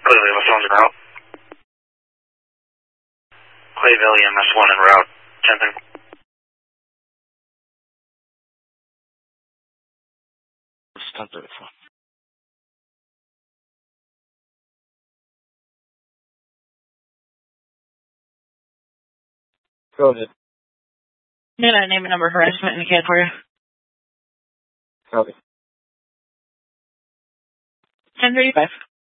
Clearly, what's on route? Clayville, EMS 1 en route. 10-10. It's 10:34. Go ahead. Need a name and number for estimate indicated for you. Copy. 10:35.